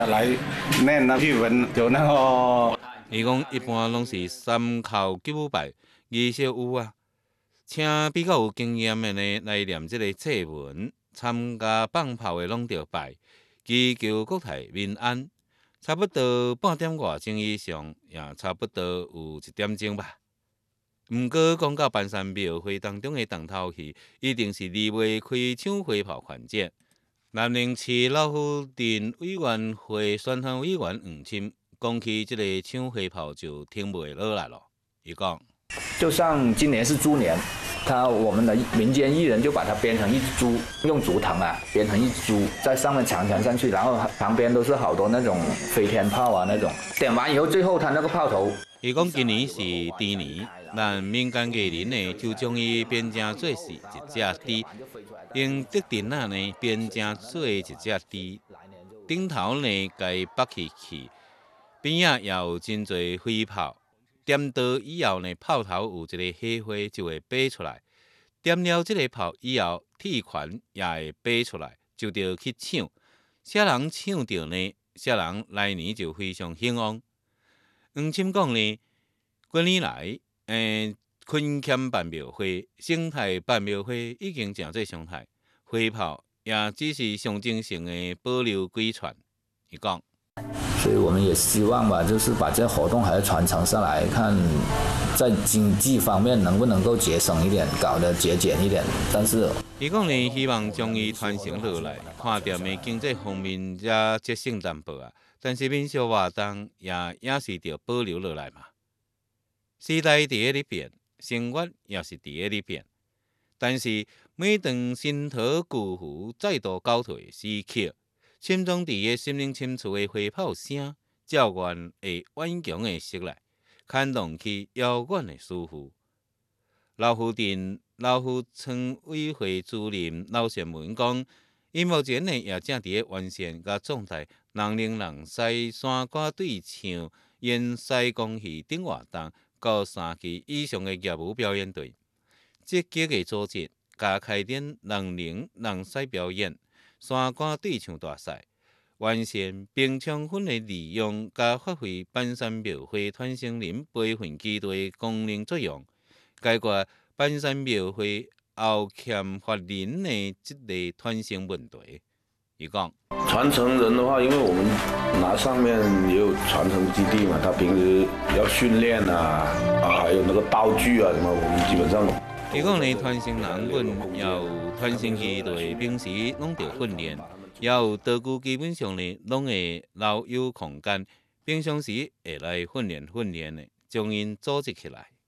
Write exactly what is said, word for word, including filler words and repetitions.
来念那批文，就那个。 伊讲一般拢是三叩九五拜，仪式有啊，请比较有经验的呢来念这个祭文，参加放炮的拢着拜，祈求国泰民安。差不多半点外钟以上，也差不多有一点钟吧。毋过讲到半山庙会当中的重头戏，一定是二月开抢火炮环节。南宁市老虎镇委员会宣传委员黄钦讲起这个抢火炮就停袂落来了。伊讲， 就像今年是猪年。 他我们的民间艺人就把它编成一只猪，用竹藤啊编成一只猪，在上面长传上去，然后旁边都是好多那种飞天炮啊那种，点完以后，最后他那个炮头。 伊讲今年是猪年，咱民间艺人呢就将伊编成做是一只猪，用竹钉仔呢编成做一只猪，顶头呢该拔起去，边仔也有真侪飞炮。 点到以后呢，炮头有一个火花就会飞出来。点了这个炮以后，铁环也会飞出来，就得去抢。啥人抢到呢？啥人来年就非常兴旺。黄钦讲呢，几年来，诶、呃，昆俭办庙会、生态办庙会已经真做常态，火炮也只是象征性的保留规传。伊讲。 所以我们也希望吧，就是把这活动还要传承下来，看在经济方面能不能够节省一点，搞得节俭一点。但是， 伊讲呢，希望将伊传承落来，看店的经济方面也节省淡薄啊。但是民俗活动也也是着保留落来嘛。时代伫咧变，生活也是伫咧变。但是每当新桃旧符再度交替时刻。 心中伫个心灵深处的火炮声，照远会顽强的袭来，牵动起遥远的思绪。老虎镇老虎村委会主任老善文讲，伊目前呢也正伫个完善甲状态，人灵人西山歌对唱、演西宫戏等活动，到三期以上的业务表演队，积极的组织，加开展人灵人西表演。 山歌对唱大赛，完善并充分的利用加发挥半山庙会传承人培训基地功能作用，解决半山庙会后欠发人的这类传承问题。伊讲， 传承人的话，因为我们拿上面也有传承基地嘛，他平时要训练啊，啊，还有那个道具啊什么，我们基本上。 伊讲呢，传承人阮要有传承基地，平时拢着训练，也有道具，基本上呢拢会留有空间，平常时会来训练训练的，将因组织起来。